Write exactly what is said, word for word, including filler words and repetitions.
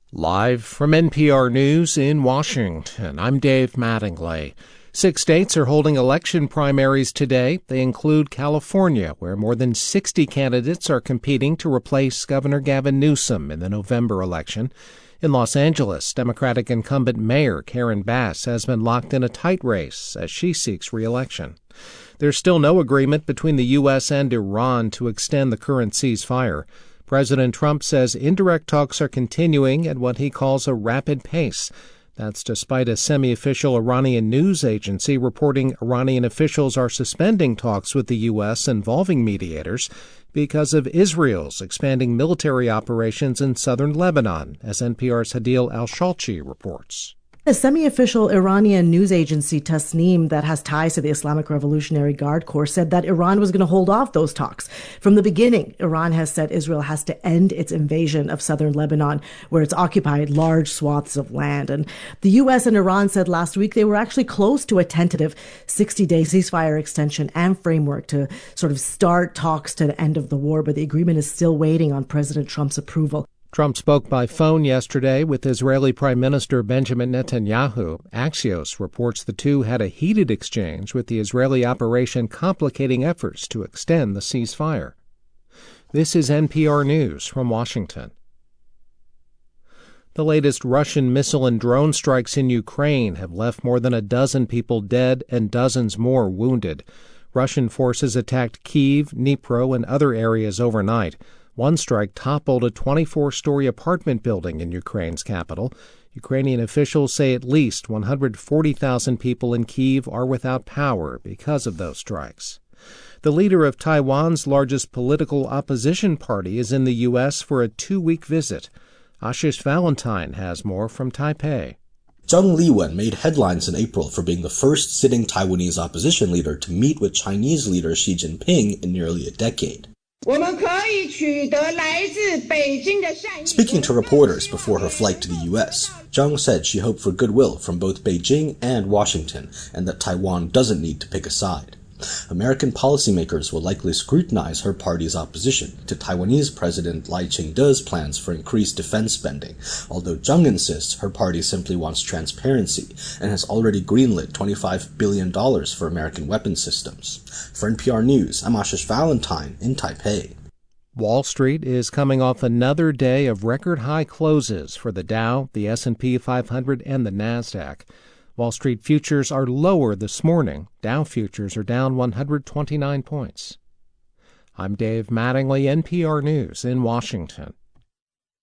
Live from N P R News in Washington, I'm Dave Mattingly. Six states are holding election primaries today. They include California, where more than sixty candidates are competing to replace Governor Gavin Newsom in the November election. In Los Angeles, Democratic incumbent Mayor Karen Bass has been locked in a tight race as she seeks re-election. There's still no agreement between the U S and Iran to extend the current ceasefire. President Trump says indirect talks are continuing at what he calls a rapid pace. That's despite a semi-official Iranian news agency reporting Iranian officials are suspending talks with the U S involving mediators because of Israel's expanding military operations in southern Lebanon, as N P R's Hadil Al-Shalchi reports. A semi-official Iranian news agency, Tasnim, that has ties to the Islamic Revolutionary Guard Corps, said that Iran was going to hold off those talks. From the beginning, Iran has said Israel has to end its invasion of southern Lebanon, where it's occupied large swaths of land. And the U S and Iran said last week they were actually close to a tentative sixty-day ceasefire extension and framework to sort of start talks to the end of the war, but the agreement is still waiting on President Trump's approval. Trump spoke by phone yesterday with Israeli Prime Minister Benjamin Netanyahu. Axios reports the two had a heated exchange, with the Israeli operation complicating efforts to extend the ceasefire. This is N P R News from Washington. The latest Russian missile and drone strikes in Ukraine have left more than a dozen people dead and dozens more wounded. Russian forces attacked Kyiv, Dnipro, and other areas overnight. One strike toppled a twenty-four-story apartment building in Ukraine's capital. Ukrainian officials say at least one hundred forty thousand people in Kyiv are without power because of those strikes. The leader of Taiwan's largest political opposition party is in the U S for a two-week visit. Ashish Valentine has more from Taipei. Zhang Liwen made headlines in April for being the first sitting Taiwanese opposition leader to meet with Chinese leader Xi Jinping in nearly a decade. Speaking to reporters before her flight to the U S, Zhang said she hoped for goodwill from both Beijing and Washington, and that Taiwan doesn't need to pick a side. American policymakers will likely scrutinize her party's opposition to Taiwanese President Lai Ching-te's plans for increased defense spending, although Zhang insists her party simply wants transparency and has already greenlit twenty-five billion dollars for American weapons systems. For N P R News, I'm Ashish Valentine in Taipei. Wall Street is coming off another day of record-high closes for the Dow, the S and P five hundred, and the NASDAQ. Wall Street futures are lower this morning. Dow futures are down one hundred twenty-nine points. I'm Dave Mattingly, N P R News in Washington.